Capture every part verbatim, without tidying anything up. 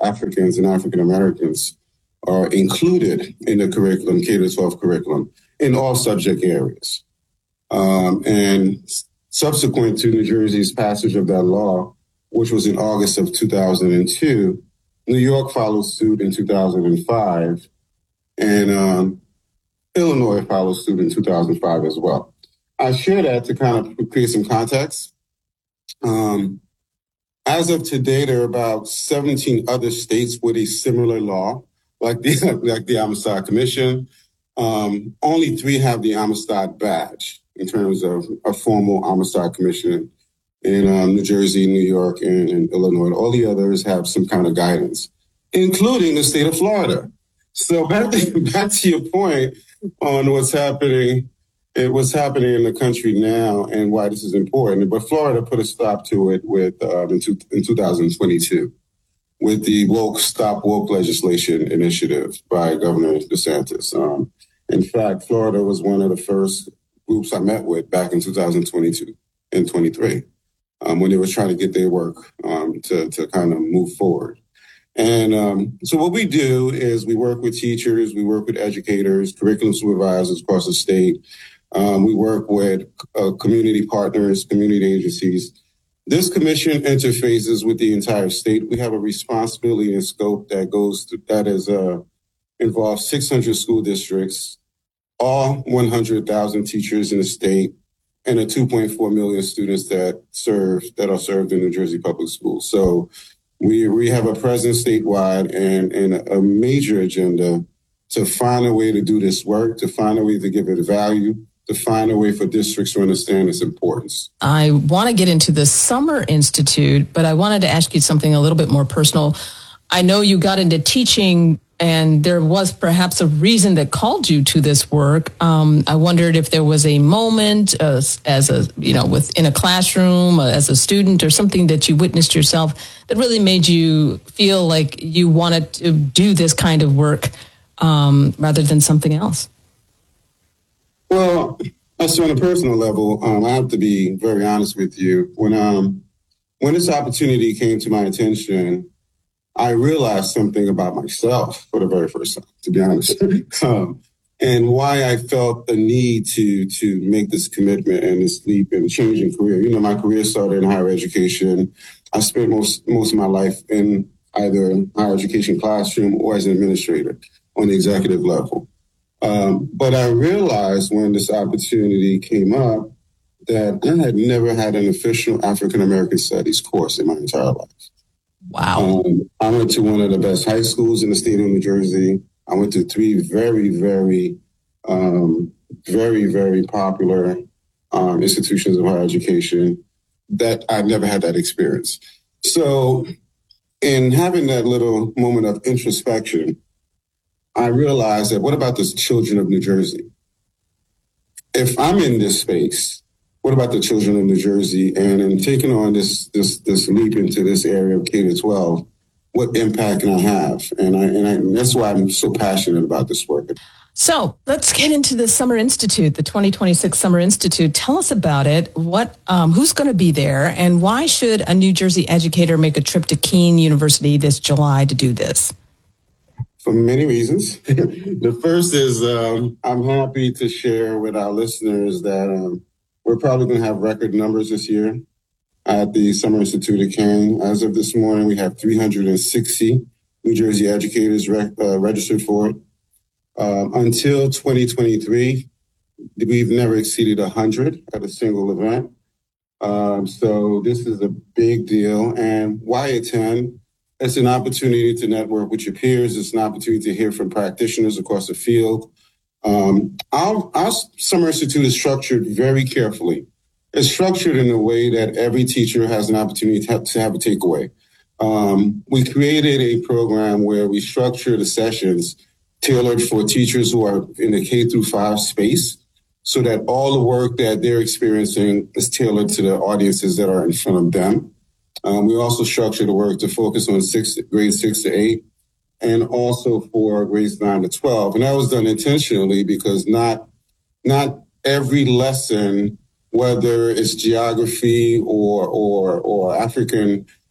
Africans and African Americans are included in the curriculum, K through twelve curriculum, in all subject areas. Um, and subsequent to New Jersey's passage of that law, which was in August of two thousand two, New York followed suit in two thousand five, and um, Illinois followed suit in two thousand five as well. I share that to kind of create some context. Um, as of today, there are about seventeen other states with a similar law, like the like the Amistad Commission. Um, only three have the Amistad badge in terms of a formal Amistad Commission in um, New Jersey, New York, and, and Illinois. All the others have some kind of guidance, including the state of Florida. So back to, back to your point on what's happening, and what's happening in the country now and why this is important. But Florida put a stop to it with uh, in, two, in two thousand twenty-two with the woke Stop Woke legislation initiative by Governor DeSantis. Um, in fact, Florida was one of the first groups I met with back in two thousand twenty-two and twenty-three um, when they were trying to get their work um, to, to kind of move forward. And um, so what we do is we work with teachers, we work with educators, curriculum supervisors across the state. Um, we work with uh, community partners, community agencies. This commission interfaces with the entire state. We have a responsibility and scope that goes to, that is uh, involves six hundred school districts, all one hundred thousand teachers in the state, and the two point four million students that serve that are served in New Jersey public schools. So we we have a presence statewide and, and a major agenda to find a way to do this work, to find a way to give it value, to find a way for districts to understand its importance. I want to get into the Summer Institute, but I wanted to ask you something a little bit more personal. I know you got into teaching, and there was perhaps a reason that called you to this work. Um, I wondered if there was a moment uh, as a, you know, within a classroom, uh, as a student, or something that you witnessed yourself that really made you feel like you wanted to do this kind of work um, rather than something else. Well, so on a personal level, um, I have to be very honest with you. When um, when this opportunity came to my attention, I realized something about myself for the very first time, to be honest, um, and why I felt the need to to make this commitment and this leap and changing career. You know, my career started in higher education. I spent most most of my life in either higher education classroom or as an administrator on the executive level. Um, but I realized when this opportunity came up that I had never had an official African-American studies course in my entire life. Wow. Um, I went to one of the best high schools in the state of New Jersey. I went to three very, very, um, very, very popular um, institutions of higher education that I never had that experience. So in having that little moment of introspection, I realized that what about the children of New Jersey? If I'm in this space, what about the children of New Jersey? And in taking on this this this leap into this area of K to twelve, what impact can I have? And I and, I, and that's why I'm so passionate about this work. So let's get into the Summer Institute, the twenty twenty-six Summer Institute. Tell us about it. What, um, who's going to be there, and why should a New Jersey educator make a trip to Kean University this July to do this? For many reasons. The first is um, I'm happy to share with our listeners that um, we're probably going to have record numbers this year at the Summer Institute at Kean. As of this morning, we have three hundred sixty New Jersey educators re- uh, registered for it. Um, until twenty twenty-three, we've never exceeded one hundred at a single event. Um, so this is a big deal. And why attend? It's an opportunity to network with your peers. It's an opportunity to hear from practitioners across the field. Um, our, our Summer Institute is structured very carefully. It's structured in a way that every teacher has an opportunity to have, to have a takeaway. Um, we created a program where we structure the sessions tailored for teachers who are in the K through five space, so that all the work that they're experiencing is tailored to the audiences that are in front of them. Um, we also structure the work to focus on six, grades six to eight, and also for grades nine to twelve. And that was done intentionally because not not every lesson, whether it's geography or or or African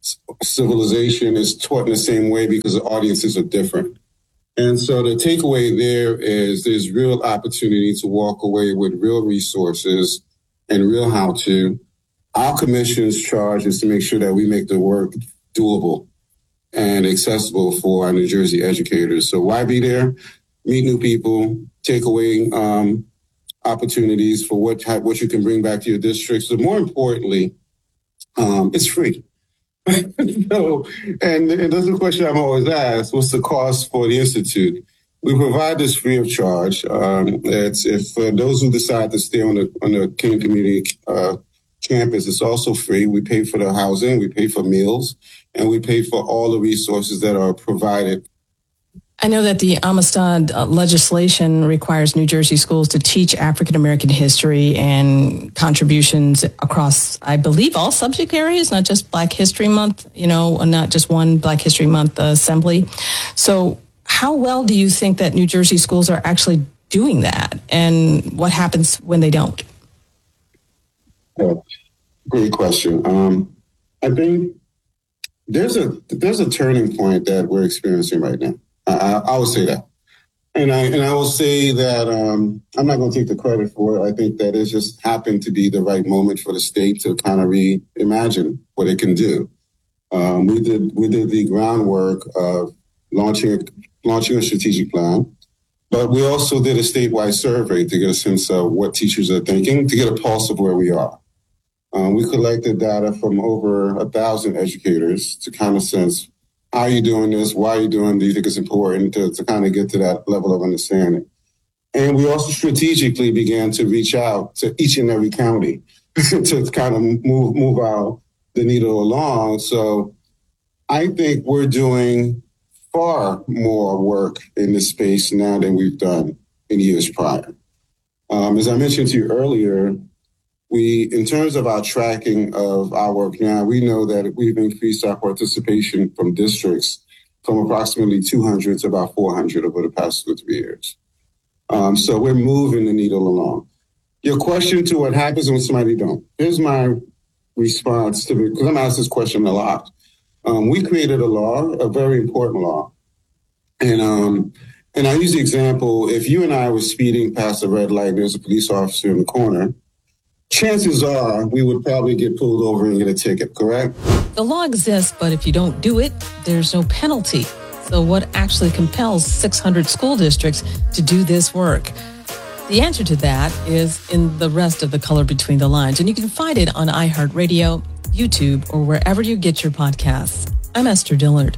civilization is taught in the same way because the audiences are different. And so the takeaway there is there's real opportunity to walk away with real resources and real how-to. Our commission's charge is to make sure that we make the work doable and accessible for our New Jersey educators. So why be there? Meet new people, take away um, opportunities for what what you can bring back to your districts. But more importantly, um, it's free. so, and, and that's the question I'm always asked, what's the cost for the Institute? We provide this free of charge. Um, it's if for those who decide to stay on the on the King Community uh, campus, it's also free. We pay for the housing, we pay for meals, and we pay for all the resources that are provided. I know that the Amistad uh, legislation requires New Jersey schools to teach African American history and contributions across, I believe, all subject areas, not just Black History Month, you know, not just one Black History Month uh, assembly. So how well do you think that New Jersey schools are actually doing that? And what happens when they don't? Yeah, great question. Um, I think there's a there's a turning point that we're experiencing right now. I, I would say that. And I and I will say that um, I'm not going to take the credit for it. I think that it just happened to be the right moment for the state to kind of reimagine what it can do. Um, we did we did the groundwork of launching a, launching a strategic plan, but we also did a statewide survey to get a sense of what teachers are thinking, to get a pulse of where we are. Um, we collected data from over a thousand educators to kind of sense, how are you doing this? Why are you doing it? Do you think it's important to, to kind of get to that level of understanding? And we also strategically began to reach out to each and every county to kind of move move our the needle along. So I think we're doing far more work in this space now than we've done in years prior. Um, as I mentioned to you earlier, we, in terms of our tracking of our work now, we know that we've increased our participation from districts from approximately two hundred to about four hundred over the past two or three years. Um, so we're moving the needle along. Your question to what happens when somebody don't. Here's my response to it, because I'm asked this question a lot. Um, we created a law, a very important law. And um, and I use the example, if you and I were speeding past a red light, there's a police officer in the corner, chances are we would probably get pulled over and get a ticket, correct? The law exists, but if you don't do it, there's no penalty. So what actually compels six hundred school districts to do this work? The answer to that is in the rest of The Color Between the Lines, and you can find it on iHeartRadio, YouTube, or wherever you get your podcasts. I'm Esther Dillard.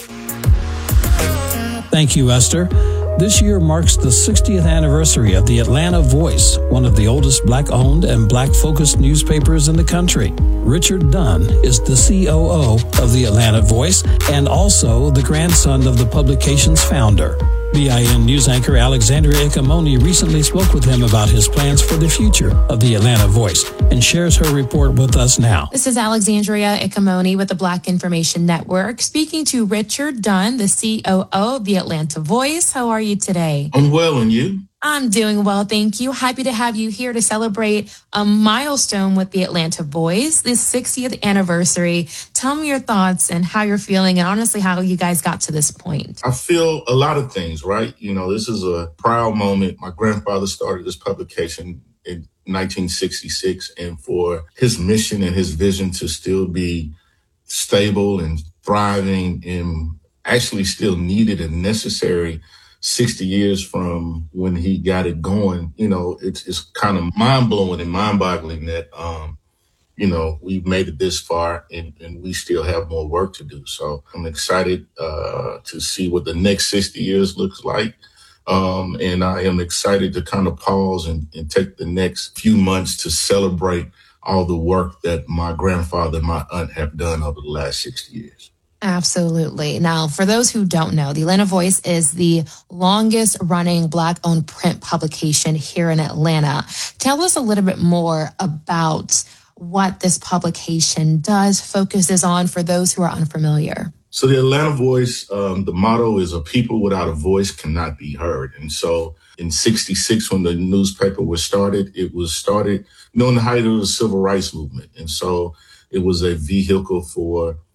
Thank you, Esther. This year marks the sixtieth anniversary of the Atlanta Voice, one of the oldest Black-owned and Black-focused newspapers in the country. Richard Dunn is the C O O of the Atlanta Voice and also the grandson of the publication's founder. B I N news anchor Alexandria Icamoni recently spoke with him about his plans for the future of the Atlanta Voice and shares her report with us now. This is Alexandria Icamoni with the Black Information Network, speaking to Richard Dunn, the C O O of the Atlanta Voice. How are you today? I'm well, and you? I'm doing well, thank you. Happy to have you here to celebrate a milestone with the Atlanta Voice, the sixtieth anniversary. Tell me your thoughts and how you're feeling, and honestly, how you guys got to this point. I feel a lot of things, right? You know, this is a proud moment. My grandfather started this publication in nineteen sixty-six, and for his mission and his vision to still be stable and thriving and actually still needed and necessary sixty years from when he got it going, you know, it's it's kind of mind-blowing and mind-boggling that, um, you know, we've made it this far and, and we still have more work to do. So I'm excited uh, to see what the next sixty years looks like. Um, and I am excited to kind of pause and, and take the next few months to celebrate all the work that my grandfather and my aunt have done over the last sixty years. Absolutely. Now, for those who don't know, the Atlanta Voice is the longest running Black-owned print publication here in Atlanta. Tell us a little bit more about what this publication does, focuses on for those who are unfamiliar. So the Atlanta Voice, um, the motto is a people without a voice cannot be heard. And so in sixty-six, when the newspaper was started, it was started during the height of the civil rights movement. And so it was a vehicle for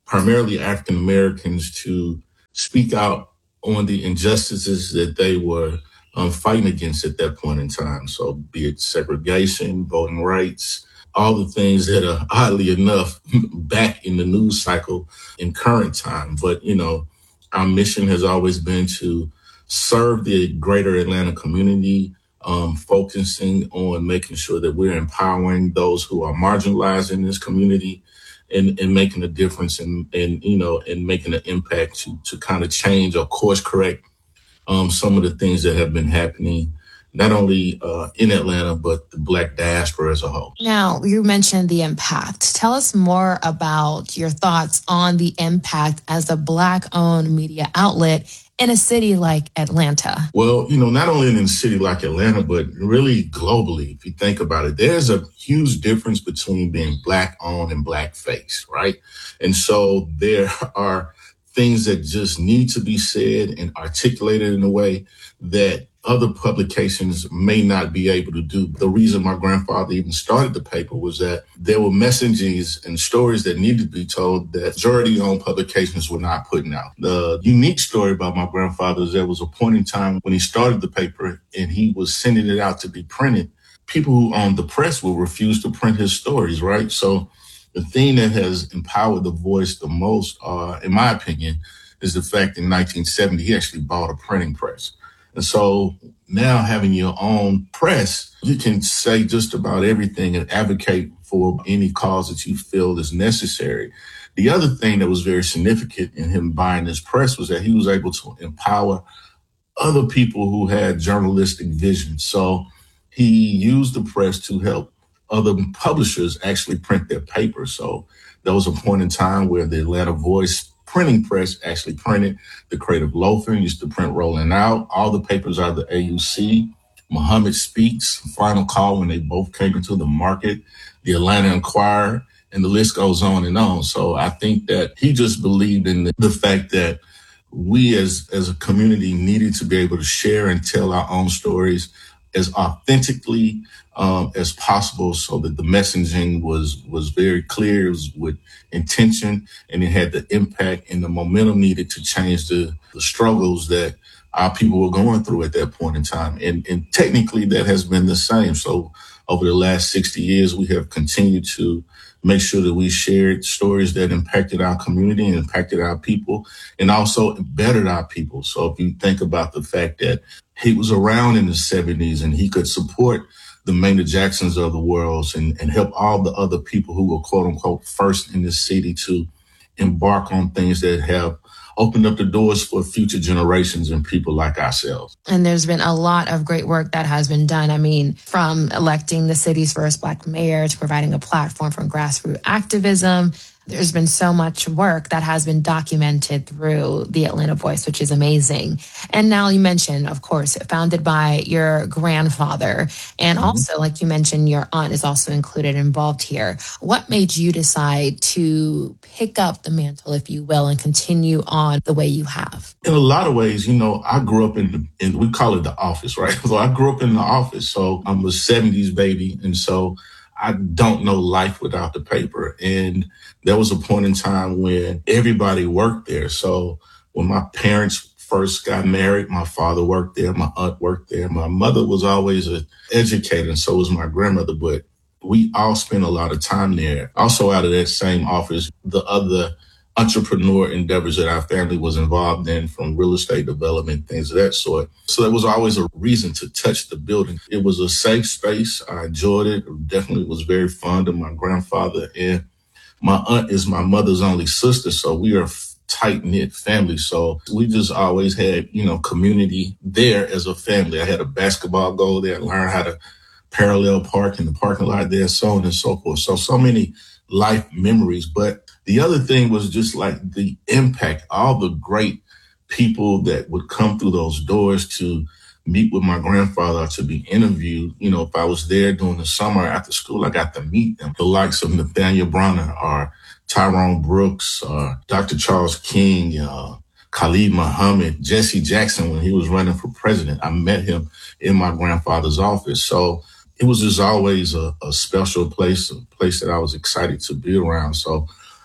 primarily African Americans, to speak out on the injustices that they were um, fighting against at that point in time. So be it segregation, voting rights, all the things that are oddly enough back in the news cycle in current time. But, you know, our mission has always been to serve the greater Atlanta community, um, focusing on making sure that we're empowering those who are marginalized in this community, and, and making a difference and, and, you know, and making an impact to, to kind of change or course correct um, some of the things that have been happening, not only uh, in Atlanta, but the Black diaspora as a whole. Now, you mentioned the impact. Tell us more about your thoughts on the impact as a Black-owned media outlet in a city like Atlanta. Well, you know, not only in a city like Atlanta, but really globally, if you think about it, there's a huge difference between being Black-owned and Black-faced, right? And so there are things that just need to be said and articulated in a way that other publications may not be able to do. The reason my grandfather even started the paper was that there were messages and stories that needed to be told that majority-owned publications were not putting out. The unique story about my grandfather is there was a point in time when he started the paper and he was sending it out to be printed. People who owned the press will refuse to print his stories, right? So the thing that has empowered the voice the most, uh, in my opinion, is the fact in nineteen seventy, he actually bought a printing press. And so now having your own press, you can say just about everything and advocate for any cause that you feel is necessary. The other thing that was very significant in him buying this press was that he was able to empower other people who had journalistic vision. So he used the press to help other publishers actually print their paper. So there was a point in time where the Atlanta Voice printing press actually printed the Creative Loafer, used to print Rolling Out. All the papers are the A U C, Muhammad Speaks, Final Call, when they both came into the market, the Atlanta Inquirer, and the list goes on and on. So I think that he just believed in the, the fact that we as, as a community needed to be able to share and tell our own stories as authentically um, as possible, so that the messaging was was very clear, it was with intention, and it had the impact and the momentum needed to change the, the struggles that our people were going through at that point in time. And, and technically that has been the same. So over the last sixty years, we have continued to make sure that we shared stories that impacted our community and impacted our people, and also bettered our people. So if you think about the fact that he was around in the seventies and he could support the Maynard Jacksons of the world and, and help all the other people who were, quote unquote, first in this city to embark on things that have opened up the doors for future generations and people like ourselves. And there's been a lot of great work that has been done. I mean, from electing the city's first Black mayor to providing a platform for grassroots activism. There's been so much work that has been documented through the Atlanta Voice, which is amazing. And now you mentioned, of course, founded by your grandfather. And mm-hmm. also, like you mentioned, your aunt is also included, involved here. What made you decide to pick up the mantle, if you will, and continue on the way you have? In a lot of ways, you know, I grew up in, the, in we call it the office, right? So I grew up in the office. So I'm a seventies baby. And so I don't know life without the paper. And there was a point in time when everybody worked there. So when my parents first got married, my father worked there, my aunt worked there. My mother was always an educator, and so was my grandmother. But we all spent a lot of time there. Also out of that same office, the other entrepreneur endeavors that our family was involved in, from real estate development, things of that sort. So there was always a reason to touch the building. It was a safe space. I enjoyed it. Definitely was very fond of my grandfather. And my aunt is my mother's only sister, so we are a tight-knit family. So we just always had, you know, community there as a family. I had a basketball goal there. I learned how to parallel park in the parking lot there, so on and so forth. So, so many life memories. But the other thing was just like the impact, all the great people that would come through those doors to meet with my grandfather, to be interviewed. You know, if I was there during the summer after school, I got to meet them. The likes of Nathaniel Bronner or Tyrone Brooks, or Doctor Charles King, uh, Khalid Muhammad, Jesse Jackson, when he was running for president. I met him in my grandfather's office. So it was just always a, a special place, a place that I was excited to be around. So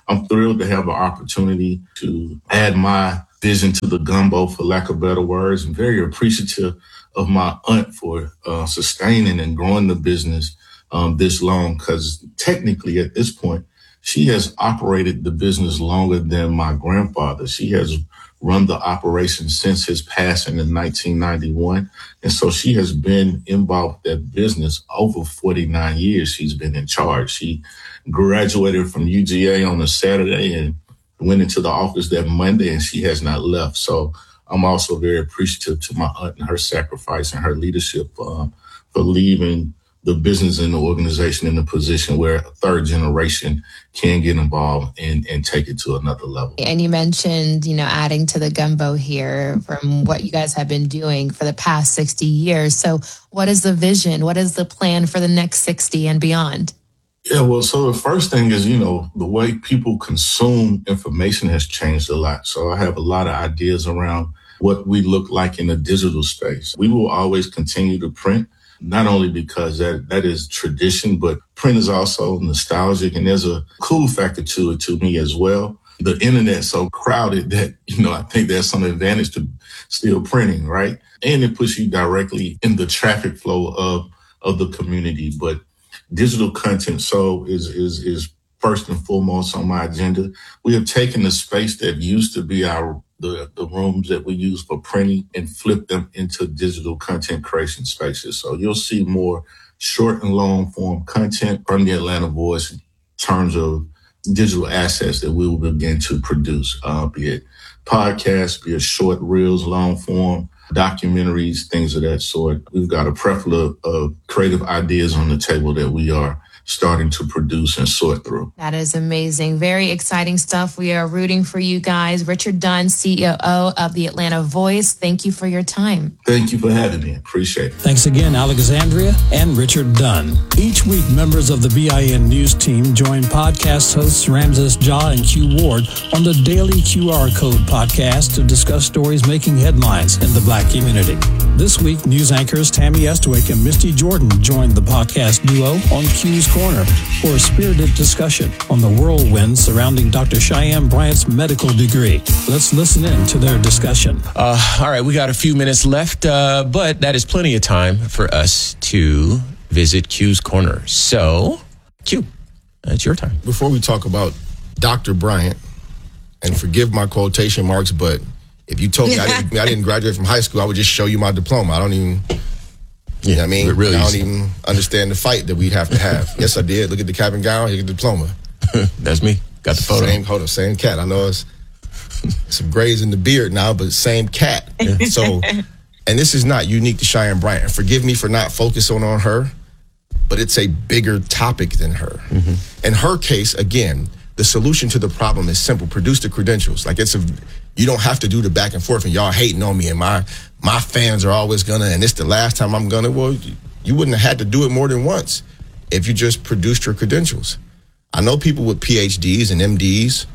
I'm thrilled to have an opportunity to add my vision to the gumbo, for lack of better words. I'm very appreciative of my aunt for uh, sustaining and growing the business um, this long, because technically at this point, she has operated the business longer than my grandfather. She has run the operation since his passing in nineteen ninety-one. And so she has been involved in that business over forty-nine years. She's been in charge. She graduated from U G A on a Saturday and went into the office that Monday, and she has not left. So I'm also very appreciative to my aunt and her sacrifice and her leadership um, for leaving the business and the organization in a position where a third generation can get involved and, and take it to another level. And you mentioned, you know, adding to the gumbo here from what you guys have been doing for the past sixty years. So what is the vision? What is the plan for the next sixty and beyond? Yeah, well, so the first thing is, you know, the way people consume information has changed a lot. So I have a lot of ideas around what we look like in a digital space. We will always continue to print, not only because that, that is tradition, but print is also nostalgic, and there's a cool factor to it to me as well. The internet's so crowded that, you know, I think there's some advantage to still printing, right? And it puts you directly in the traffic flow of, of the community. But digital content, so is, is, is first and foremost on my agenda. We have taken the space that used to be our The, the rooms that we use for printing and flip them into digital content creation spaces. So you'll see more short and long form content from the Atlanta Voice in terms of digital assets that we will begin to produce, uh, be it podcasts, be it short reels, long form, documentaries, things of that sort. We've got a plethora of, of creative ideas on the table that we are starting to produce and sort through. That is amazing. Very exciting stuff. We are rooting for you guys. Richard Dunn, C E O of the Atlanta Voice. Thank you for your time. Thank you for having me. Appreciate it. Thanks again, Alexandria and Richard Dunn. Each week, members of the B I N News team join podcast hosts Ramses Ja and Q Ward on the Daily Q R Code podcast to discuss stories making headlines in the Black community. This week, news anchors Tammy Estwick and Misty Jordan joined the podcast duo on Q's Corner for a spirited discussion on the whirlwind surrounding Doctor Cheyenne Bryant's medical degree. Let's listen in to their discussion. Uh, all right, we got a few minutes left, uh, but that is plenty of time for us to visit Q's Corner. So, Q, it's your time. Before we talk about Doctor Bryant, and forgive my quotation marks, but if you told me I didn't, I didn't graduate from high school, I would just show you my diploma. I don't even... You know what I mean? Really I don't easy. even understand the fight that we'd have to have. Yes, I did. Look at the cap and gown. Here's the diploma. That's me. Got the photo. Same, hold on, same cat. I know it's some grays in the beard now, but same cat. Yeah. So, and this is not unique to Cheyenne Bryant. Forgive me for not focusing on her, but it's a bigger topic than her. Mm-hmm. In her case, again, the solution to the problem is simple. Produce the credentials. Like it's a, you don't have to do the back and forth and y'all hating on me and my my fans are always gonna, and it's the last time I'm gonna. Well, you wouldn't have had to do it more than once if you just produced your credentials. I know people with P H Ds and M Ds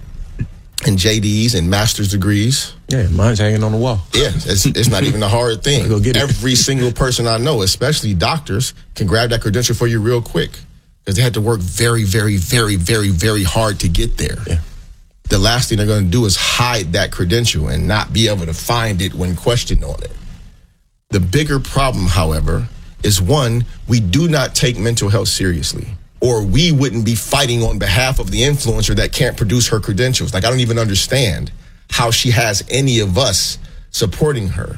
and J Ds and master's degrees. Yeah, mine's hanging on the wall. Yeah, it's, it's not even a hard thing. Go get it. Every single person I know, especially doctors, can grab that credential for you real quick because they had to work very, very, very, very, very hard to get there. Yeah. The last thing they're going to do is hide that credential and not be able to find it when questioned on it. The bigger problem, however, is one, we do not take mental health seriously, or we wouldn't be fighting on behalf of the influencer that can't produce her credentials. Like, I don't even understand how she has any of us supporting her.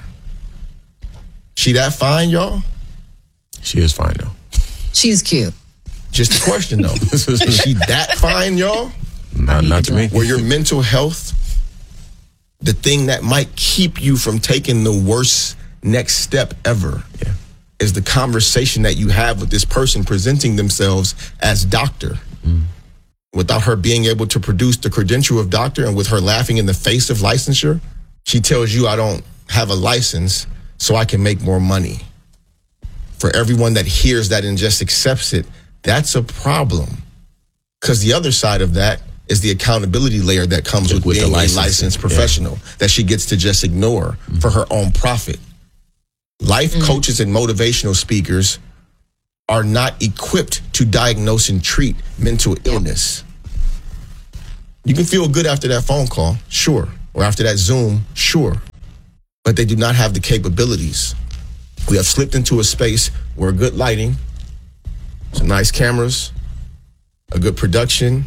She that fine, y'all? She is fine, though. She's cute. Just a question, though. Is she that fine, y'all? Not, not to me. Where your mental health, the thing that might keep you from taking the worst next step ever, yeah. is the conversation that you have with this person presenting themselves as doctor. Mm. Without her being able to produce the credential of doctor and with her laughing in the face of licensure, she tells you, I don't have a license so I can make more money. For everyone that hears that and just accepts it, that's a problem. Because the other side of that is the accountability layer that comes with, with being a licensed professional, yeah. that she gets to just ignore mm-hmm. for her own profit. Life mm-hmm. coaches and motivational speakers are not equipped to diagnose and treat mental illness. You can feel good after that phone call, sure. Or after that Zoom, sure. But they do not have the capabilities. We have slipped into a space where good lighting, some nice cameras, a good production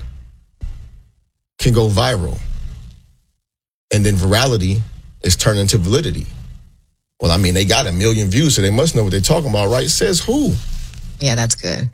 can go viral. And then virality is turned into validity. Well, I mean, they got a million views, so they must know what they're talking about, right? Says who? Yeah, that's good.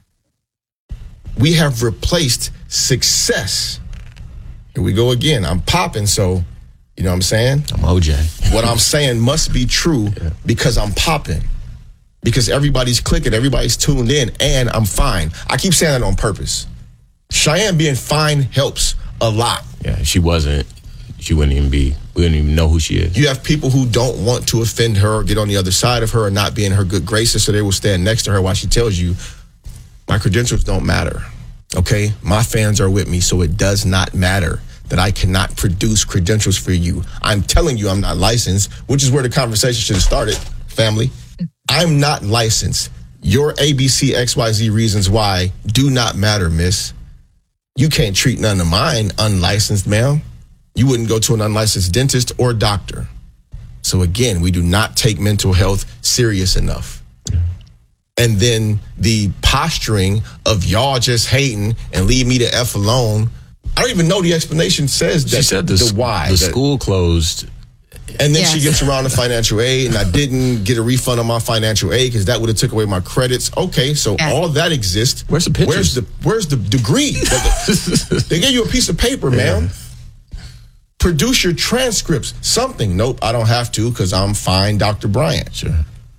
We have replaced success. Here we go again. I'm popping, so, you know what I'm saying? I'm O J. What I'm saying must be true yeah. because I'm popping. Because everybody's clicking, everybody's tuned in, and I'm fine. I keep saying that on purpose. Cheyenne being fine helps a lot. Yeah, she wasn't. She wouldn't even be, we wouldn't even know who she is. You have people who don't want to offend her or get on the other side of her or not be in her good graces, so they will stand next to her while she tells you, my credentials don't matter, okay? My fans are with me, so it does not matter that I cannot produce credentials for you. I'm telling you I'm not licensed, which is where the conversation should have started, family. I'm not licensed. Your A B C X Y Z reasons why do not matter, miss. You can't treat none of mine unlicensed, ma'am. You wouldn't go to an unlicensed dentist or doctor. So again, we do not take mental health serious enough. Yeah. And then the posturing of y'all just hating and leave me the F alone. I don't even know the explanation says that. She said the, the why. The that, school closed. And then yes. she gets around to financial aid, and I didn't get a refund on my financial aid because that would have took away my credits. Okay, so yes. all that exists. Where's the pictures? Where's the Where's the degree? They gave you a piece of paper, yeah. ma'am. Produce your transcripts. Something. Nope, I don't have to because I'm fine, Doctor Bryant. Sure.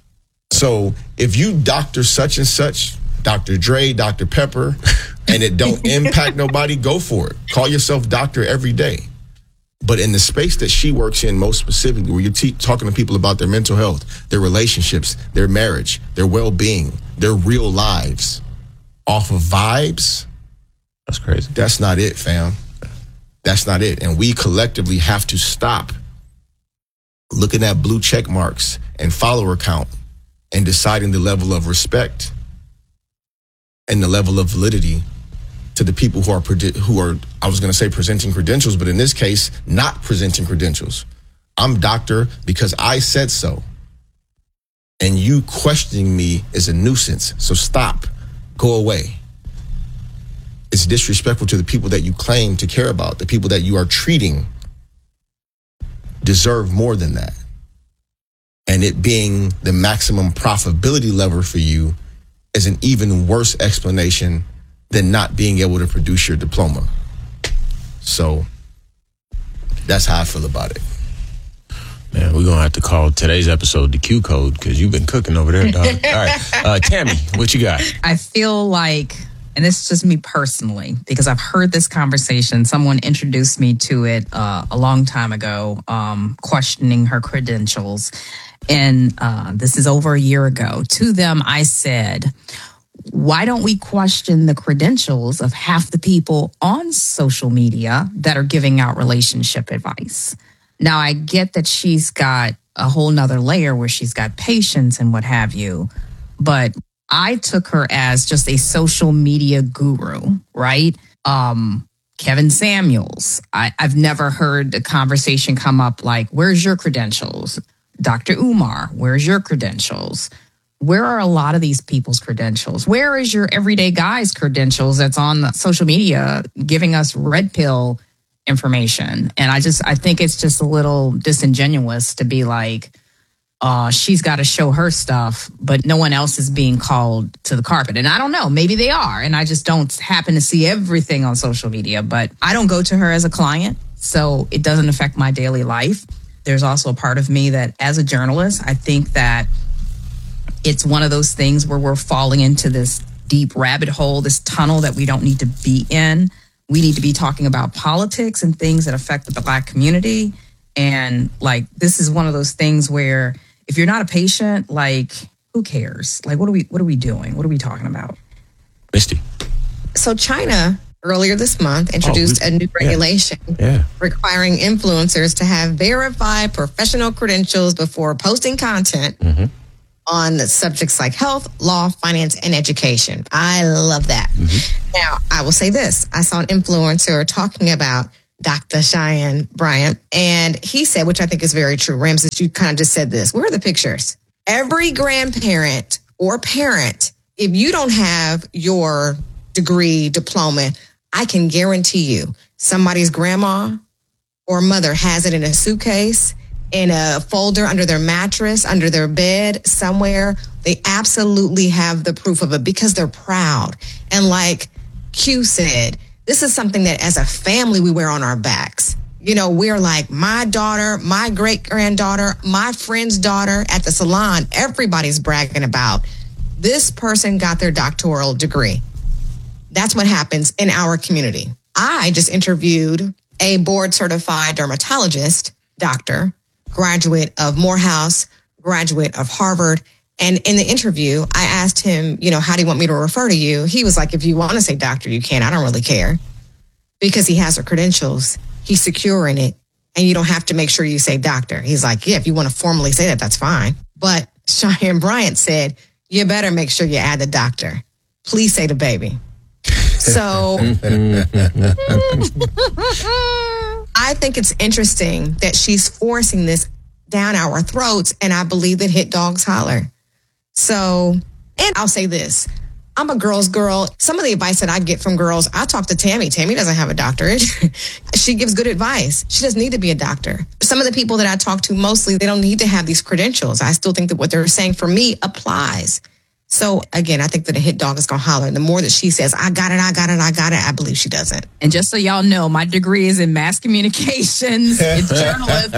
So if you doctor such and such, Doctor Dre, Doctor Pepper, and it don't impact nobody, go for it. Call yourself doctor every day. But in the space that she works in most specifically, where you're te- talking to people about their mental health, their relationships, their marriage, their well-being, their real lives, off of vibes, that's crazy. That's not it, fam. That's not it. And we collectively have to stop looking at blue check marks and follower count and deciding the level of respect and the level of validity to the people who are, who are, I was going to say presenting credentials, but in this case, not presenting credentials. I'm doctor because I said so. And you questioning me is a nuisance. So stop. Go away. It's disrespectful to the people that you claim to care about. The people that you are treating deserve more than that. And it being the maximum profitability lever for you is an even worse explanation than not being able to produce your diploma. So that's how I feel about it. Man, we're going to have to call today's episode the Q code because you've been cooking over there, dog. All right. Uh, Tammy, what you got? I feel like, and this is just me personally, because I've heard this conversation. Someone introduced me to it uh, a long time ago, um, questioning her credentials. And uh, this is over a year ago. To them, I said, why don't we question the credentials of half the people on social media that are giving out relationship advice? Now, I get that she's got a whole nother layer where she's got patience and what have you, but I took her as just a social media guru, right? Um, Kevin Samuels. I, I've never heard a conversation come up like, where's your credentials? Doctor Umar, where's your credentials? Where are a lot of these people's credentials? Where is your everyday guy's credentials that's on social media giving us red pill information? And I just, I think it's just a little disingenuous to be like, uh, she's got to show her stuff, but no one else is being called to the carpet. And I don't know, maybe they are. And I just don't happen to see everything on social media, but I don't go to her as a client, so it doesn't affect my daily life. There's also a part of me that as a journalist, I think that it's one of those things where we're falling into this deep rabbit hole, this tunnel that we don't need to be in. We need to be talking about politics and things that affect the Black community. And like, this is one of those things where if you're not a patient, like, who cares? Like, what are we, what are we doing? What are we talking about? Misty. So China earlier this month introduced oh, we, a new regulation yeah, yeah. requiring influencers to have verified professional credentials before posting content mm-hmm. on subjects like health, law, finance, and education. I love that. Mm-hmm. Now, I will say this. I saw an influencer talking about Doctor Cheyenne Bryant. And he said, which I think is very true, Ramses, you kind of just said this. Where are the pictures? Every grandparent or parent, if you don't have your degree, diploma, I can guarantee you somebody's grandma or mother has it in a suitcase, in a folder under their mattress, under their bed, somewhere. They absolutely have the proof of it because they're proud. And like Q said, this is something that as a family we wear on our backs. You know, we're like, my daughter, my great-granddaughter, my friend's daughter at the salon, everybody's bragging about this person got their doctoral degree. That's what happens in our community. I just interviewed a board-certified dermatologist, doctor, graduate of Morehouse, graduate of Harvard. And in the interview, I asked him, you know, how do you want me to refer to you? He was like, if you want to say doctor, you can. I don't really care. Because he has her credentials. He's secure in it. And you don't have to make sure you say doctor. He's like, yeah, if you want to formally say that, that's fine. But Cheyenne Bryant said, you better make sure you add the doctor. Please say the baby. So I think it's interesting that she's forcing this down our throats, and I believe that hit dogs holler. So, and I'll say this. I'm a girl's girl. Some of the advice that I get from girls, I talk to Tammy. Tammy doesn't have a doctorate. She gives good advice. She doesn't need to be a doctor. Some of the people that I talk to, mostly, they don't need to have these credentials. I still think that what they're saying for me applies. So again, I think that a hit dog is going to holler. And the more that she says, I got it, I got it, I got it, I believe she doesn't. And just so y'all know, my degree is in mass communications. It's journalism.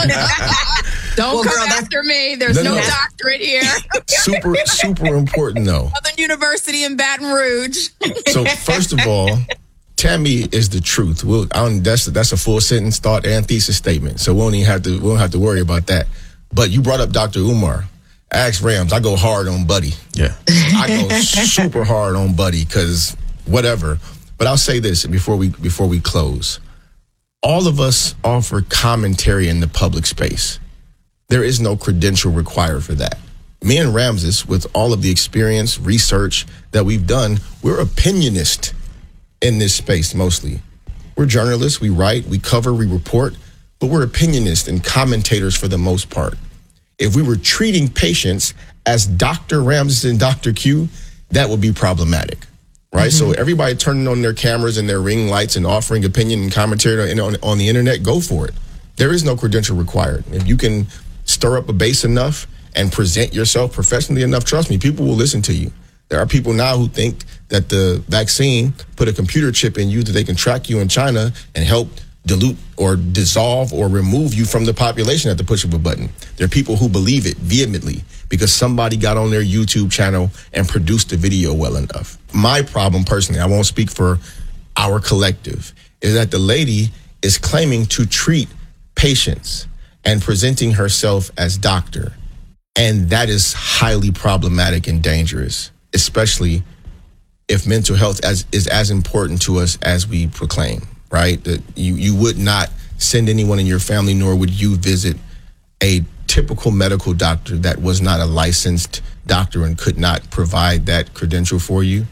Don't well, come girl, after me. There's no, no doctorate here. Super, super important, though. Southern University in Baton Rouge. So first of all, Tammy is the truth. We'll, I don't, that's that's a full sentence, thought, and thesis statement. So we won't even have to. We won't have to worry about that. But you brought up Doctor Umar. Ask Rams. I go hard on Buddy. Yeah. I go super hard on Buddy because whatever. But I'll say this before we before we close. All of us offer commentary in the public space. There is no credential required for that. Me and Ramses, with all of the experience, research that we've done, we're opinionists in this space mostly. We're journalists. We write, we cover, we report, but we're opinionists and commentators for the most part. If we were treating patients as Doctor Ramses and Doctor Q, that would be problematic, right? Mm-hmm. So everybody turning on their cameras and their ring lights and offering opinion and commentary on, on, on the internet, go for it. There is no credential required. If you can stir up a base enough and present yourself professionally enough, trust me, people will listen to you. There are people now who think that the vaccine put a computer chip in you that they can track you in China and help dilute or dissolve or remove you from the population at the push of a button. There are people who believe it vehemently because somebody got on their YouTube channel and produced the video well enough. My problem personally, I won't speak for our collective, is that the lady is claiming to treat patients and presenting herself as doctor. And that is highly problematic and dangerous, especially if mental health as, is as important to us as we proclaim. Right? That you, you would not send anyone in your family, nor would you visit a typical medical doctor that was not a licensed doctor and could not provide that credential for you.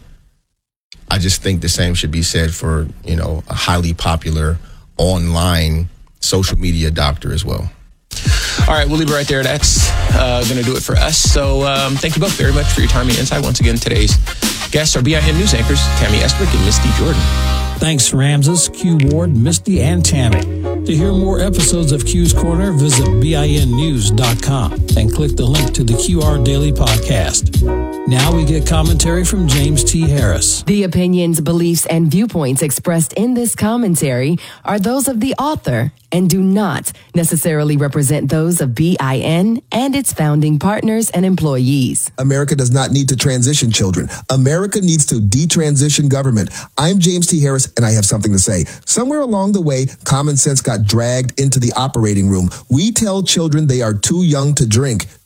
I just think the same should be said for, you know, a highly popular online social media doctor as well. All right, we'll leave it right there. That's uh, going to do it for us. So um, thank you both very much for your time and insight. Once again, today's guests are B I N news anchors Tammy Estwick and Misty Jordan. Thanks, Ramses, Q Ward, Misty, and Tammy. To hear more episodes of Q's Corner, visit B I N news dot com and click the link to the Q R Daily Podcast. Now we get commentary from James T. Harris. The opinions, beliefs, and viewpoints expressed in this commentary are those of the author and do not necessarily represent those of B I N and its founding partners and employees. America does not need to transition children. America needs to detransition government. I'm James T. Harris, and I have something to say. Somewhere along the way, common sense got dragged into the operating room. We tell children they are too young to drink, too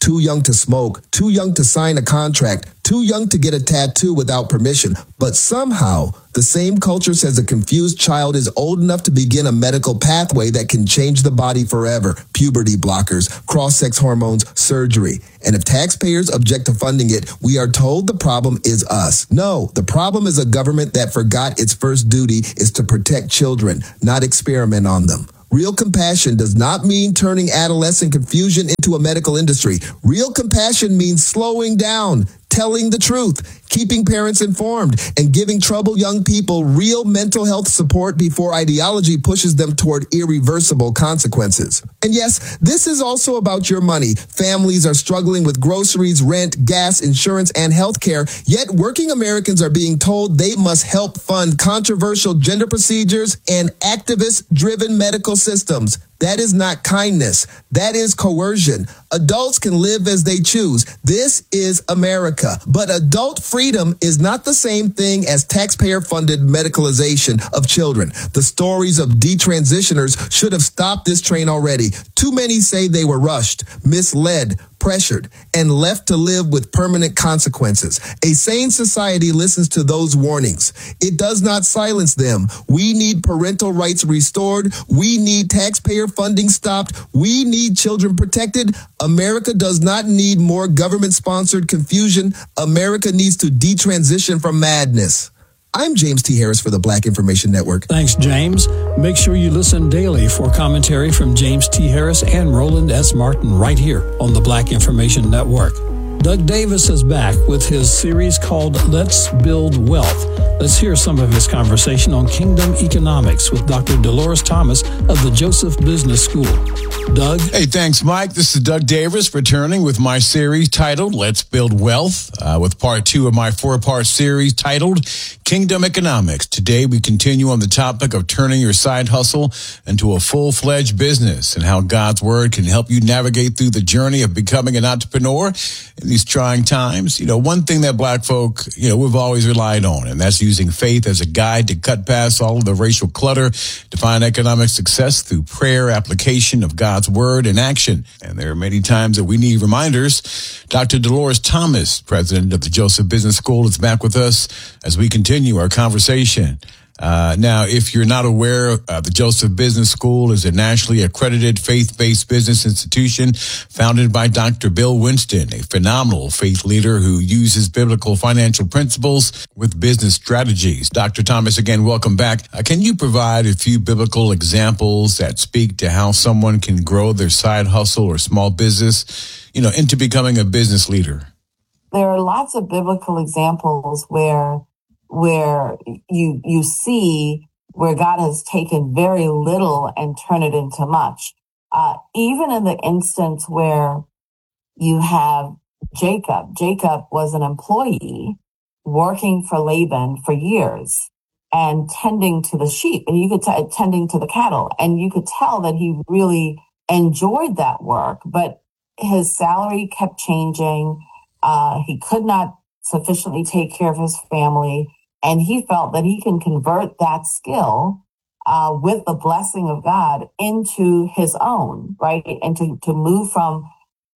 too young to smoke, too young to sign a contract, too young to get a tattoo without permission. But somehow, the same culture says a confused child is old enough to begin a medical pathway that can change the body forever. Puberty blockers, cross-sex hormones, surgery. And if taxpayers object to funding it, we are told the problem is us. No, the problem is a government that forgot its first duty is to protect children, not experiment on them. Real compassion does not mean turning adolescent confusion into a medical industry. Real compassion means slowing down, telling the truth, keeping parents informed, and giving troubled young people real mental health support before ideology pushes them toward irreversible consequences. And yes, this is also about your money. Families are struggling with groceries, rent, gas, insurance, and health care, yet working Americans are being told they must help fund controversial gender procedures and activist-driven medical systems. That is not kindness. That is coercion. Adults can live as they choose. This is America. But adult freedom is not the same thing as taxpayer-funded medicalization of children. The stories of detransitioners should have stopped this train already. Too many say they were rushed, misled, pressured, and left to live with permanent consequences. A sane society listens to those warnings. It does not silence them. We need parental rights restored. We need taxpayer funding stopped. We need children protected. America does not need more government-sponsored confusion. America needs to detransition from madness. I'm James T. Harris for the Black Information Network. Thanks, James. Make sure you listen daily for commentary from James T. Harris and Roland S. Martin right here on the Black Information Network. Doug Davis is back with his series called Let's Build Wealth. Let's hear some of his conversation on kingdom economics with Doctor Dolores Thomas of the Joseph Business School. Doug? Hey, thanks, Mike. This is Doug Davis returning with my series titled Let's Build Wealth, uh, with part two of my four-part series titled Kingdom Economics. Today, we continue on the topic of turning your side hustle into a full-fledged business and how God's Word can help you navigate through the journey of becoming an entrepreneur in these trying times. You know, one thing that Black folk, you know, we've always relied on, and that's using faith as a guide to cut past all of the racial clutter to find economic success through prayer, application of God's Word, and action. And there are many times that we need reminders. Doctor Dolores Thomas, president of the Joseph Business School, is back with us as we continue our conversation. Uh, now, if you're not aware, uh, the Joseph Business School is a nationally accredited faith-based business institution founded by Doctor Bill Winston, a phenomenal faith leader who uses biblical financial principles with business strategies. Doctor Thomas, again, welcome back. Uh, can you provide a few biblical examples that speak to how someone can grow their side hustle or small business, you know, into becoming a business leader? There are lots of biblical examples where where you you see where God has taken very little and turned it into much. Uh, even in the instance where you have Jacob. Jacob was an employee working for Laban for years and tending to the sheep, and you could t- tending to the cattle, and you could tell that he really enjoyed that work, but his salary kept changing. Uh, he could not sufficiently take care of his family. And he felt that he can convert that skill uh, with the blessing of God into his own, right? And to, to move from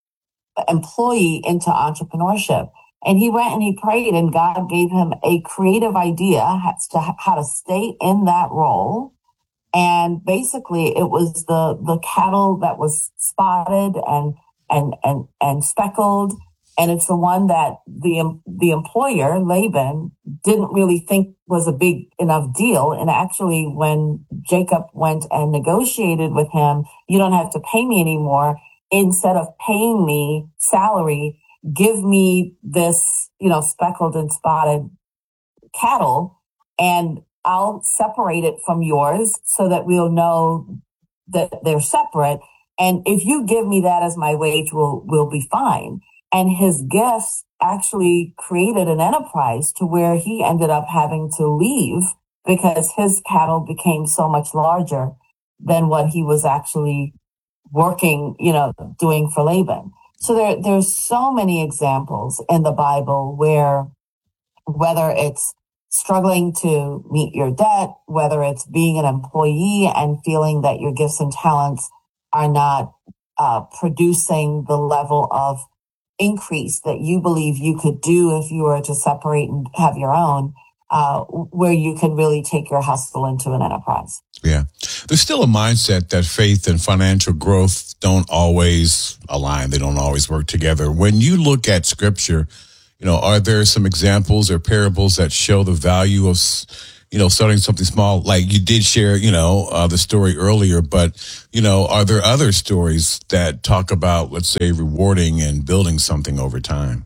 employee into entrepreneurship. And he went and he prayed, and God gave him a creative idea as to how to stay in that role. And basically it was the, the cattle that was spotted and, and, and, and speckled. And it's the one that the the employer, Laban, didn't really think was a big enough deal. And actually, when Jacob went and negotiated with him, you don't have to pay me anymore. Instead of paying me salary, give me this, you know, speckled and spotted cattle, and I'll separate it from yours so that we'll know that they're separate. And if you give me that as my wage, we'll we'll be fine. And his gifts actually created an enterprise to where he ended up having to leave because his cattle became so much larger than what he was actually working, you know, doing for Laban. So there, there's so many examples in the Bible where whether it's struggling to meet your debt, whether it's being an employee and feeling that your gifts and talents are not uh, producing the level of increase that you believe you could do if you were to separate and have your own, uh, where you can really take your hustle into an enterprise. Yeah. There's still a mindset that faith and financial growth don't always align. They don't always work together. When you look at scripture, you know, are there some examples or parables that show the value of, you know, starting something small? Like you did share, you know, uh, the story earlier, but, you know, are there other stories that talk about, let's say, rewarding and building something over time?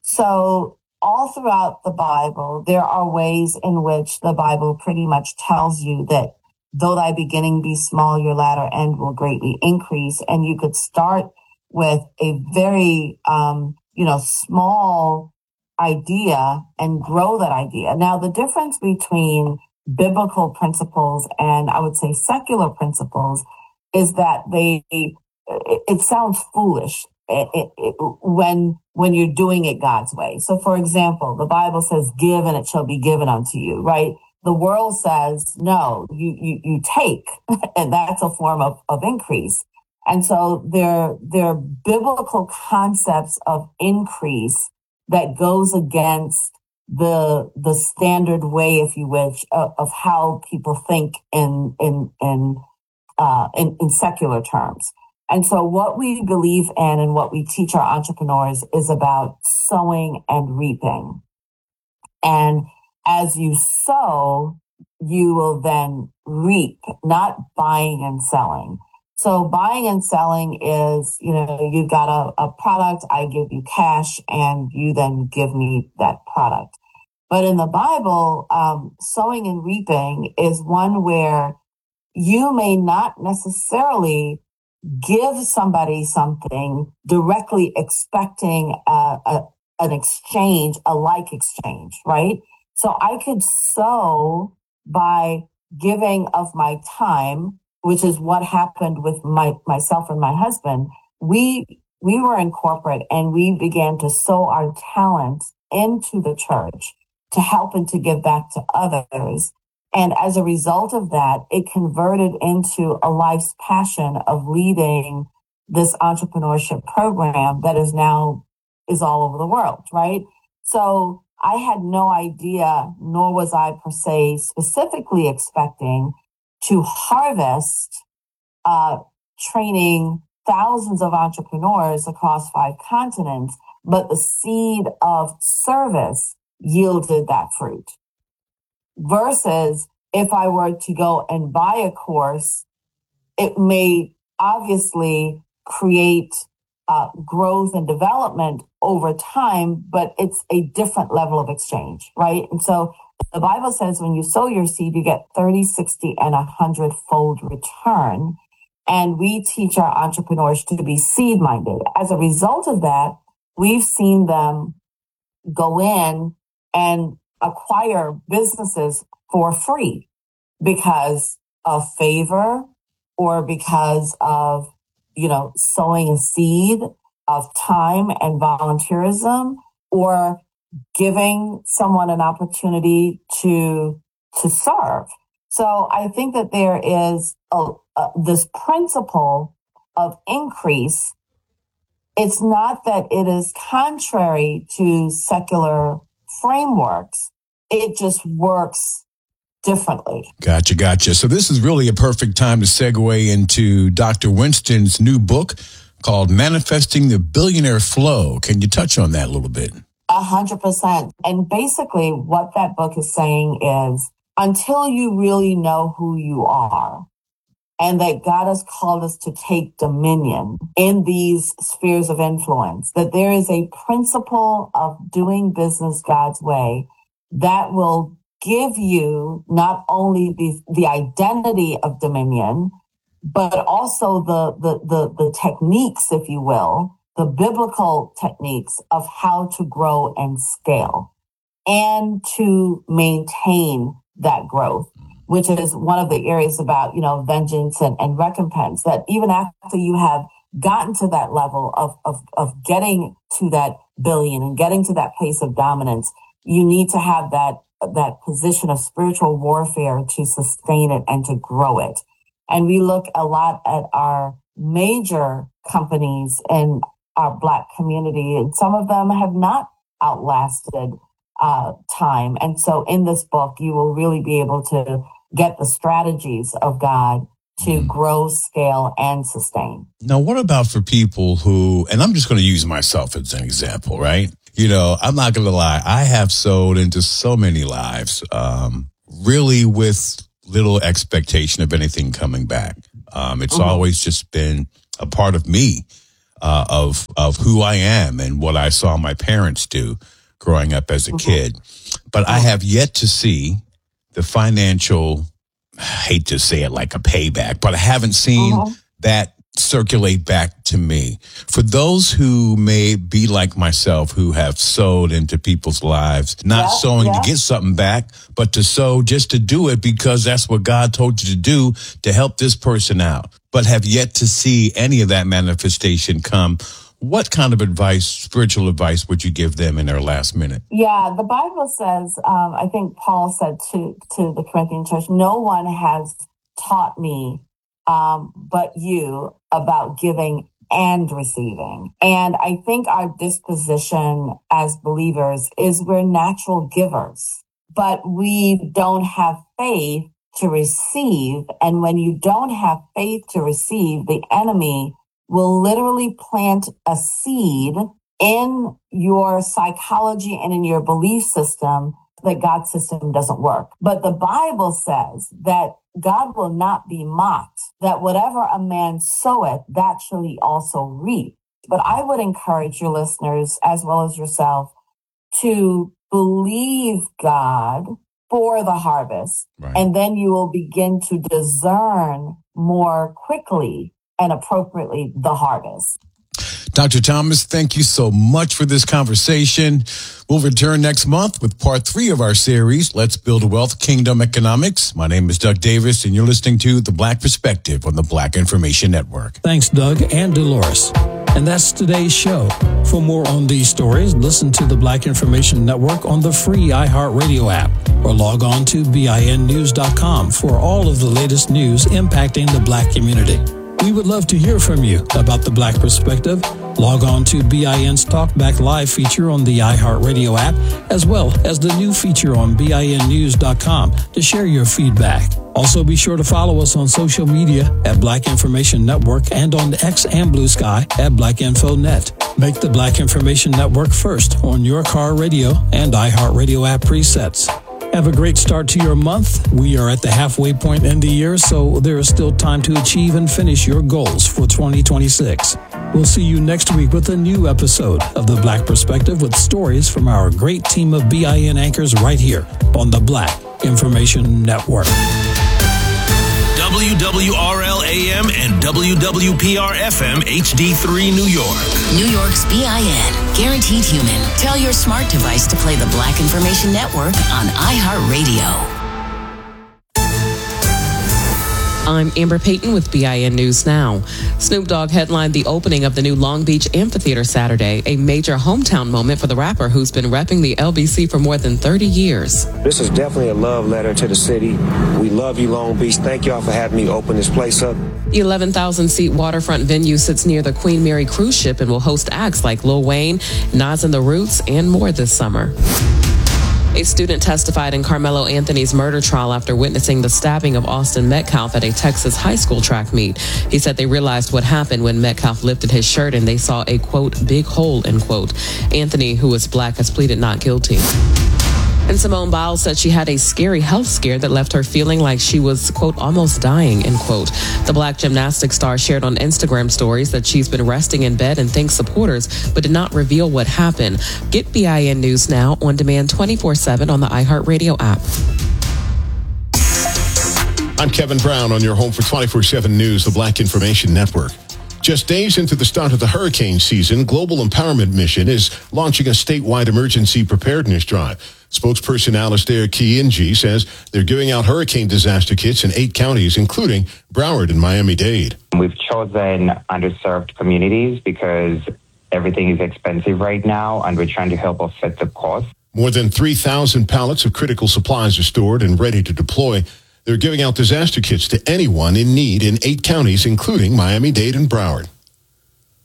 So all throughout the Bible, there are ways in which the Bible pretty much tells you that though thy beginning be small, your latter end will greatly increase. And you could start with a very, um, you know, small idea and grow that idea. Now, the difference between biblical principles and I would say secular principles is that they, it, it sounds foolish it, it, it, when, when you're doing it God's way. So for example, the Bible says, give and it shall be given unto you, right? The world says, no, you, you, you take, and that's a form of, of increase. And so there, there are biblical concepts of increase that goes against the, the standard way, if you wish, of, of how people think in, in, in, uh, in, in secular terms. And so what we believe in and what we teach our entrepreneurs is about sowing and reaping. And as you sow, you will then reap, not buying and selling. So buying and selling is, you know, you've got a, a product, I give you cash, and you then give me that product. But in the Bible, um, sowing and reaping is one where you may not necessarily give somebody something directly expecting a, a, an exchange, a like exchange, right? So I could sow by giving of my time, which is what happened with my myself and my husband. We we were in corporate and we began to sow our talent into the church to help and to give back to others. And as a result of that, it converted into a life's passion of leading this entrepreneurship program that is now is all over the world, right? So I had no idea, nor was I per se specifically expecting to harvest, uh, training thousands of entrepreneurs across five continents, but the seed of service yielded that fruit. Versus if I were to go and buy a course, it may obviously create uh, growth and development over time, but it's a different level of exchange, right? And so the Bible says when you sow your seed, you get thirty, sixty, and a hundred fold return. And we teach our entrepreneurs to be seed minded. As a result of that, we've seen them go in and acquire businesses for free because of favor or because of, you know, sowing a seed of time and volunteerism, or giving someone an opportunity to to serve. So I think that there is a, a, this principle of increase. It's not that it is contrary to secular frameworks. It just works differently. Gotcha, gotcha. So this is really a perfect time to segue into Doctor Winston's new book called Manifesting the Billionaire Flow. Can you touch on that a little bit? A hundred percent. And basically what that book is saying is until you really know who you are and that God has called us to take dominion in these spheres of influence, that there is a principle of doing business God's way that will give you not only the, the identity of dominion, but also the, the, the, the techniques, if you will, the biblical techniques of how to grow and scale and to maintain that growth, which is one of the areas about, you know, vengeance and, and recompense, that even after you have gotten to that level of, of, of getting to that billion and getting to that place of dominance, you need to have that, that position of spiritual warfare to sustain it and to grow it. And we look a lot at our major companies in our Black community, and some of them have not outlasted uh, time. And so in this book, you will really be able to get the strategies of God to mm. grow, scale, and sustain. Now, what about for people who, and I'm just going to use myself as an example, right? You know, I'm not going to lie. I have sold into so many lives, um, really with little expectation of anything coming back. Um, it's mm-hmm. always just been a part of me, uh, of, of who I am and what I saw my parents do growing up as a mm-hmm. kid. But I have yet to see the financial, I hate to say it like a payback, but I haven't seen mm-hmm. that circulate back to me. For those who may be like myself, who have sowed into people's lives, not yeah, sowing yeah. to get something back, but to sow just to do it because that's what God told you to do to help this person out, but have yet to see any of that manifestation come. What kind of advice, spiritual advice, would you give them in their last minute? Yeah, the Bible says, um, I think Paul said to, to the Corinthian church, no one has taught me um, but you about giving and receiving. And I think our disposition as believers is we're natural givers, but we don't have faith to receive. And when you don't have faith to receive, the enemy will literally plant a seed in your psychology and in your belief system that God's system doesn't work. But the Bible says that God will not be mocked, that whatever a man soweth, that shall he also reap. But I would encourage your listeners, as well as yourself, to believe God for the harvest, right. and then you will begin to discern more quickly and appropriately the harvest. Doctor Thomas, thank you so much for this conversation. We'll return next month with part three of our series, Let's Build Wealth, Kingdom Economics. My name is Doug Davis, and you're listening to The Black Perspective on the Black Information Network. Thanks, Doug and Dolores. And that's today's show. For more on these stories, listen to the Black Information Network on the free iHeartRadio app or log on to B I N news dot com for all of the latest news impacting the Black community. We would love to hear from you about the Black Perspective. Log on to B I N's Talkback Live feature on the iHeartRadio app, as well as the new feature on B I N news dot com to share your feedback. Also, be sure to follow us on social media at Black Information Network and on X and Blue Sky at Black Info Net. Make the Black Information Network first on your car radio and iHeartRadio app presets. Have a great start to your month. We are at the halfway point in the year, so there is still time to achieve and finish your goals for twenty twenty-six. We'll see you next week with a new episode of The Black Perspective with stories from our great team of B I N anchors right here on the Black Information Network. W W R L A M and W W P R F M H D three New York. New York's B I N, guaranteed human. Tell your smart device to play the Black Information Network on iHeartRadio. I'm Amber Payton with B I N News Now. Snoop Dogg headlined the opening of the new Long Beach Amphitheater Saturday, a major hometown moment for the rapper who's been repping the L B C for more than thirty years. This is definitely a love letter to the city. We love you, Long Beach. Thank y'all for having me open this place up. The eleven thousand seat waterfront venue sits near the Queen Mary cruise ship and will host acts like Lil Wayne, Nas and the Roots, and more this summer. A student testified in Carmelo Anthony's murder trial after witnessing the stabbing of Austin Metcalf at a Texas high school track meet. He said they realized what happened when Metcalf lifted his shirt and they saw a, quote, big hole, end quote. Anthony, who is black, has pleaded not guilty. And Simone Biles said she had a scary health scare that left her feeling like she was, quote, almost dying, end quote. The black gymnastics star shared on Instagram stories that she's been resting in bed and thanked supporters, but did not reveal what happened. Get B I N News Now on demand twenty-four seven on the iHeartRadio app. I'm Kevin Brown on your home for twenty-four seven News, the Black Information Network. Just days into the start of the hurricane season, Global Empowerment Mission is launching a statewide emergency preparedness drive. Spokesperson Alistair Kiinji says they're giving out hurricane disaster kits in eight counties, including Broward and Miami-Dade. We've chosen underserved communities because everything is expensive right now, and we're trying to help offset the cost. More than three thousand pallets of critical supplies are stored and ready to deploy. They're giving out disaster kits to anyone in need in eight counties, including Miami-Dade and Broward.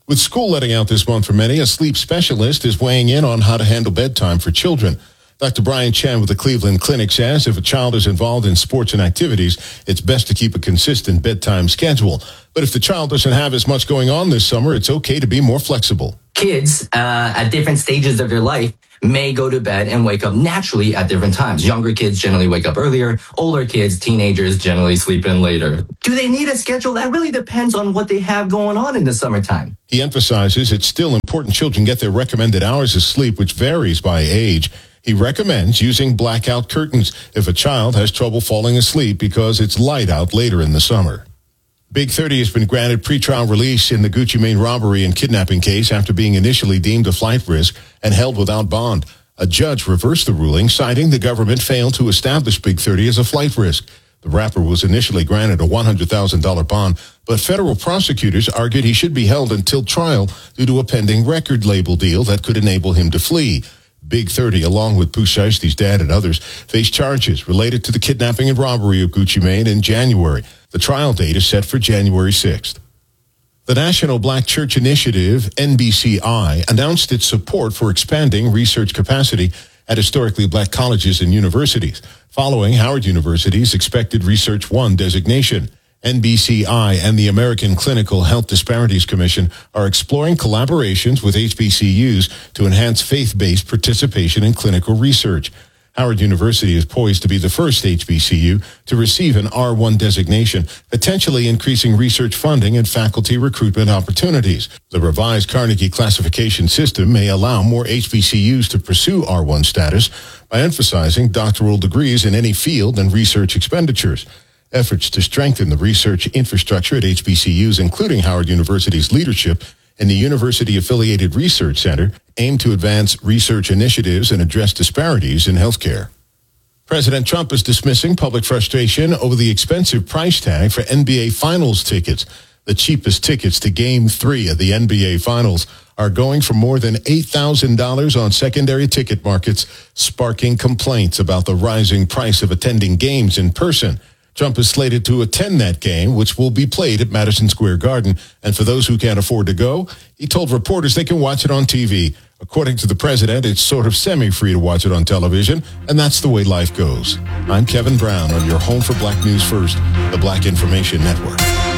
With school letting out this month for many, a sleep specialist is weighing in on how to handle bedtime for children. Doctor Brian Chen with the Cleveland Clinic says if a child is involved in sports and activities, it's best to keep a consistent bedtime schedule. But if the child doesn't have as much going on this summer, it's okay to be more flexible. Kids uh, at different stages of their life may go to bed and wake up naturally at different times. Younger kids generally wake up earlier. Older kids, teenagers, generally sleep in later. Do they need a schedule? That really depends on what they have going on in the summertime. He emphasizes it's still important children get their recommended hours of sleep, which varies by age. He recommends using blackout curtains if a child has trouble falling asleep because it's light out later in the summer. Big thirty has been granted pretrial release in the Gucci Mane robbery and kidnapping case after being initially deemed a flight risk and held without bond. A judge reversed the ruling, citing the government failed to establish Big thirty as a flight risk. The rapper was initially granted a one hundred thousand dollars bond, but federal prosecutors argued he should be held until trial due to a pending record label deal that could enable him to flee. Big thirty, along with Pooh Shiesty's dad and others, face charges related to the kidnapping and robbery of Gucci Mane in January. The trial date is set for January sixth. The National Black Church Initiative, N B C I, announced its support for expanding research capacity at historically black colleges and universities, following Howard University's expected Research One designation. N B C I and the American Clinical Health Disparities Commission are exploring collaborations with H B C Us to enhance faith-based participation in clinical research. Howard University is poised to be the first H B C U to receive an R one designation, potentially increasing research funding and faculty recruitment opportunities. The revised Carnegie classification system may allow more H B C Us to pursue R one status by emphasizing doctoral degrees in any field and research expenditures. Efforts to strengthen the research infrastructure at H B C Us, including Howard University's leadership and the University-affiliated Research Center, aim to advance research initiatives and address disparities in healthcare. President Trump is dismissing public frustration over the expensive price tag for N B A Finals tickets. The cheapest tickets to Game three of the N B A Finals are going for more than eight thousand dollars on secondary ticket markets, sparking complaints about the rising price of attending games in person. Trump is slated to attend that game, which will be played at Madison Square Garden. And for those who can't afford to go, he told reporters they can watch it on T V. According to the president, it's sort of semi-free to watch it on television, and that's the way life goes. I'm Kevin Brown on your home for Black News First, the Black Information Network.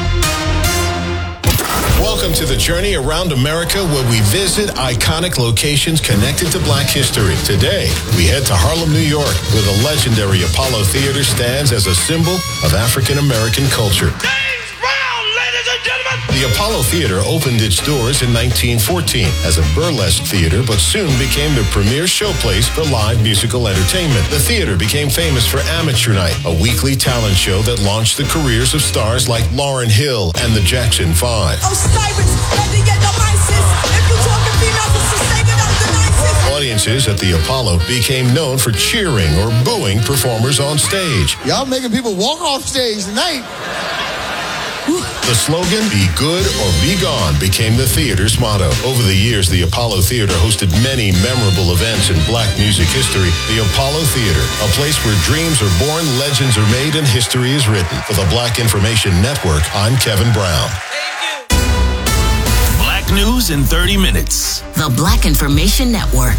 Welcome to the journey around America, where we visit iconic locations connected to Black history. Today, we head to Harlem, New York, where the legendary Apollo Theater stands as a symbol of African American culture. James Brown, ladies and gentlemen! The Apollo Theater opened its doors in nineteen fourteen as a burlesque theater, but soon became the premier showplace for live musical entertainment. The theater became famous for Amateur Night, a weekly talent show that launched the careers of stars like Lauryn Hill and the Jackson Five. Audiences at the Apollo became known for cheering or booing performers on stage. Y'all making people walk off stage tonight. The slogan, "Be good or be gone," became the theater's motto. Over the years, the Apollo Theater hosted many memorable events in Black music history. The Apollo Theater, a place where dreams are born, legends are made, and history is written. For the Black Information Network, I'm Kevin Brown. Black News in thirty minutes. The Black Information Network.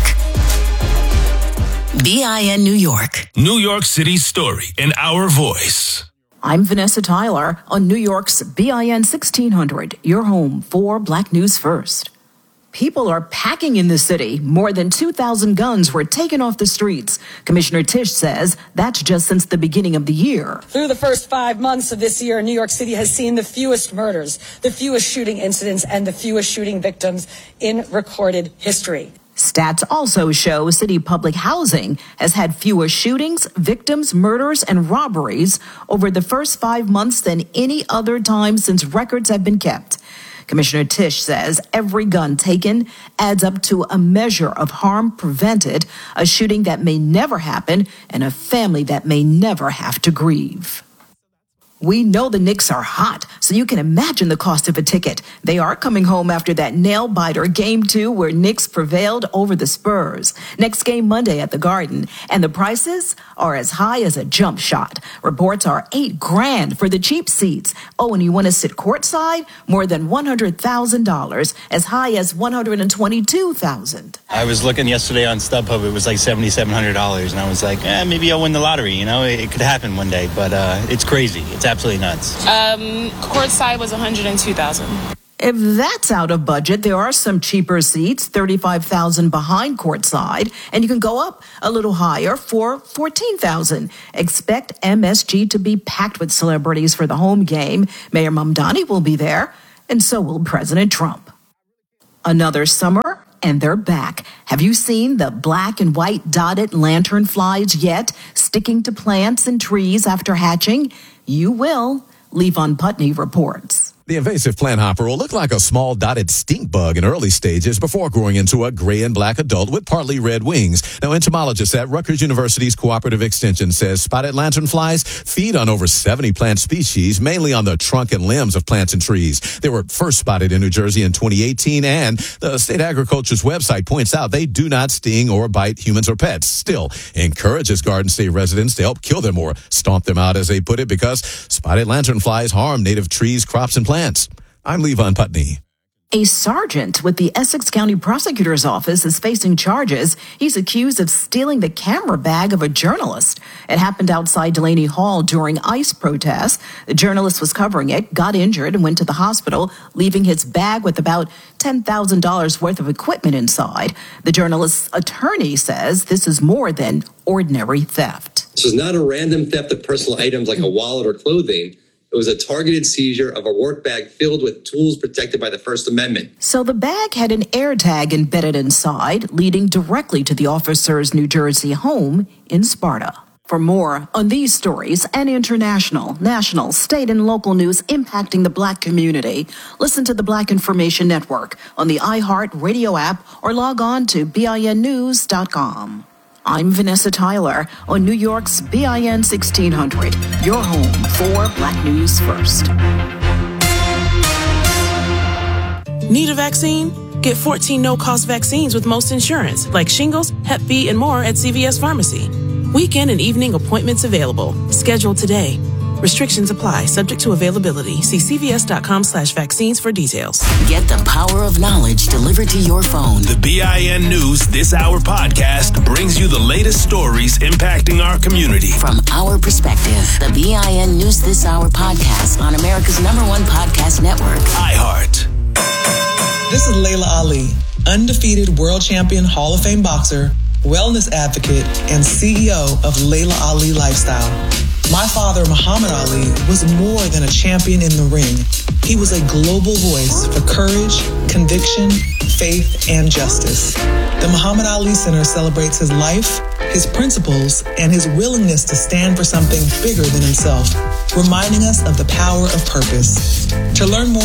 B I N New York. New York City's story in our voice. I'm Vanessa Tyler on New York's B I N sixteen hundred, your home for Black News First. People are packing in the city. More than two thousand guns were taken off the streets. Commissioner Tisch says that's just since the beginning of the year. Through the first five months of this year, New York City has seen the fewest murders, the fewest shooting incidents, and the fewest shooting victims in recorded history. Stats also show city public housing has had fewer shootings, victims, murders, and robberies over the first five months than any other time since records have been kept. Commissioner Tisch says every gun taken adds up to a measure of harm prevented, a shooting that may never happen, and a family that may never have to grieve. We know the Knicks are hot, so you can imagine the cost of a ticket. They are coming home after that nail-biter game two where Knicks prevailed over the Spurs. Next game Monday at the Garden, and the prices are as high as a jump shot. Reports are eight grand for the cheap seats. Oh, and you want to sit courtside? More than one hundred thousand dollars, as high as one hundred twenty-two thousand dollars. I was looking yesterday on StubHub, it was like seven thousand seven hundred dollars, and I was like, eh, maybe I'll win the lottery, you know? It, it could happen one day, but uh, it's crazy. It's absolutely nuts. Um, courtside was one hundred two thousand dollars. If that's out of budget, there are some cheaper seats, thirty-five thousand dollars behind courtside, and you can go up a little higher for fourteen thousand dollars. Expect M S G to be packed with celebrities for the home game. Mayor Mamdani will be there, and so will President Trump. Another summer, and they're back. Have you seen the black and white dotted lanternflies yet, sticking to plants and trees after hatching? You will. Levon Putney reports. The invasive plant hopper will look like a small dotted stink bug in early stages before growing into a gray and black adult with partly red wings. Now, entomologists at Rutgers University's Cooperative Extension says spotted lanternflies feed on over seventy plant species, mainly on the trunk and limbs of plants and trees. They were first spotted in New Jersey in twenty eighteen, and the state agriculture's website points out they do not sting or bite humans or pets. Still, encourages Garden State residents to help kill them or stomp them out, as they put it, because spotted lanternflies harm native trees, crops, and plants. I'm Levon Putney. A sergeant with the Essex County Prosecutor's Office is facing charges. He's accused of stealing the camera bag of a journalist. It happened outside Delaney Hall during ICE protests. The journalist was covering it, got injured, and went to the hospital, leaving his bag with about ten thousand dollars worth of equipment inside. The journalist's attorney says this is more than ordinary theft. This is not a random theft of personal items like a wallet or clothing. It was a targeted seizure of a work bag filled with tools protected by the First Amendment. So the bag had an air tag embedded inside, leading directly to the officer's New Jersey home in Sparta. For more on these stories and international, national, state, and local news impacting the Black community, listen to the Black Information Network on the iHeart Radio app or log on to B I N news dot com. I'm Vanessa Tyler on New York's B I N sixteen hundred, your home for Black News First. Need a vaccine? Get fourteen no-cost vaccines with most insurance, like shingles, Hep B, and more at C V S Pharmacy. Weekend and evening appointments available. Schedule today. Restrictions apply, subject to availability. See cvs.com slash vaccines for details. Get the power of knowledge delivered to your phone. The B I N News This Hour podcast brings you the latest stories impacting our community. From our perspective, the B I N News This Hour podcast on America's number one podcast network, iHeart. This is Layla Ali, undefeated world champion, Hall of Fame boxer, wellness advocate, and C E O of Layla Ali Lifestyle. My father, Muhammad Ali, was more than a champion in the ring. He was a global voice for courage, conviction, faith, and justice. The Muhammad Ali Center celebrates his life, his principles, and his willingness to stand for something bigger than himself, reminding us of the power of purpose. To learn more